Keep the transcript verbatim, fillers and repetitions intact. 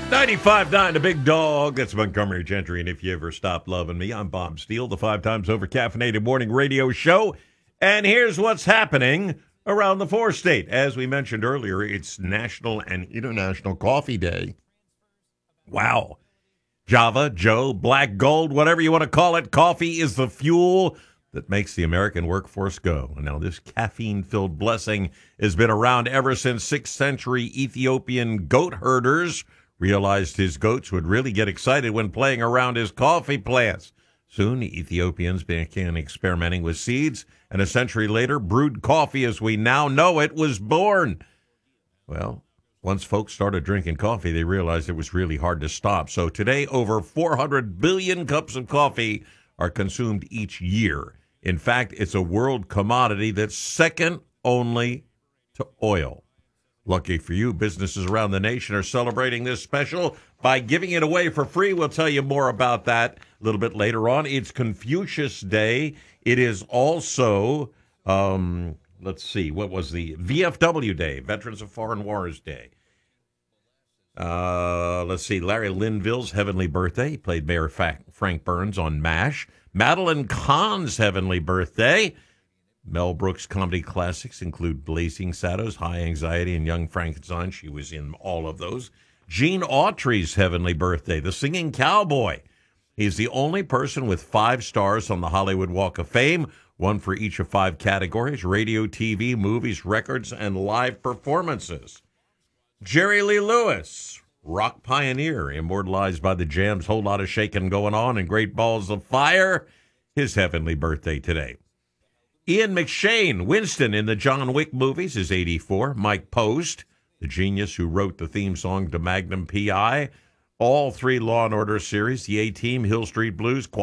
ninety-five point nine, the big dog. That's Montgomery Gentry. And if you ever stop loving me, I'm Bob Steele, the five times over caffeinated morning radio show. And here's what's happening around the four state. As we mentioned earlier, it's National and International Coffee Day. Wow. Java, Joe, Black Gold, whatever you want to call it, coffee is the fuel that makes the American workforce go. Now, this caffeine-filled blessing has been around ever since sixth century Ethiopian goat herders realized his goats would really get excited when playing around his coffee plants. Soon, Ethiopians began experimenting with seeds, and a century later, brewed coffee as we now know it was born. Well, once folks started drinking coffee, they realized it was really hard to stop. So today, over four hundred billion cups of coffee are consumed each year. In fact, it's a world commodity that's second only to oil. Lucky for you, businesses around the nation are celebrating this special by giving it away for free. We'll tell you more about that a little bit later on. It's Confucius Day. It is also, um, let's see, what was the V F W Day, Veterans of Foreign Wars Day. Uh, let's see, Larry Linville's heavenly birthday. He played Mayor Frank Burns on MASH. Madeline Kahn's heavenly birthday. Mel Brooks' comedy classics include Blazing Saddles, High Anxiety, and Young Frankenstein. She was in all of those. Gene Autry's heavenly birthday, the singing cowboy. He's the only person with five stars on the Hollywood Walk of Fame, one for each of five categories: radio, T V, movies, records, and live performances. Jerry Lee Lewis, rock pioneer, immortalized by the Jam's Whole Lot of Shakin' Going On and Great Balls of Fire, his heavenly birthday today. Ian McShane, Winston in the John Wick movies, is eighty-four. Mike Post, the genius who wrote the theme song to Magnum P I, all three Law and Order series, The A-Team, Hill Street Blues,